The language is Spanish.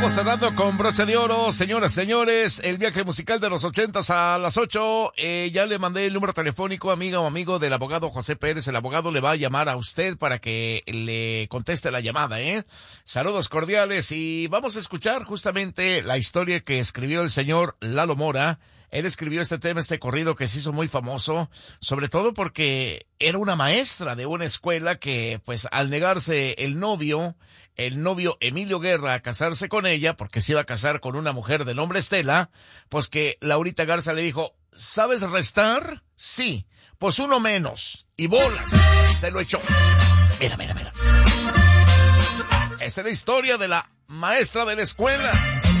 Vamos cerrando con broche de oro, señoras, señores, el viaje musical de los 80s a las 8. Ya le mandé el número telefónico, amiga o amigo del abogado José Pérez. El abogado le va a llamar a usted para que le conteste la llamada, Saludos cordiales y vamos a escuchar justamente la historia que escribió el señor Lalo Mora. Él escribió este tema, este corrido que se hizo muy famoso, sobre todo porque era una maestra de una escuela que, pues, al negarse el novio Emilio Guerra a casarse con ella, porque se iba a casar con una mujer de nombre Estela, pues que Laurita Garza le dijo, ¿sabes restar? Sí, pues uno menos. Y bolas, se lo echó. Mira. Esa es la historia de la maestra de la escuela.